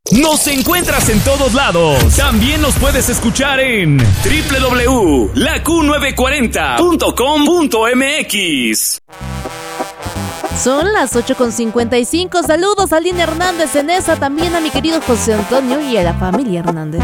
Nos encuentras en todos lados. También nos puedes escuchar en www.laQ940.com.mx. Son las 8:55. Saludos a Lina Hernández en esa, también a mi querido José Antonio y a la familia Hernández.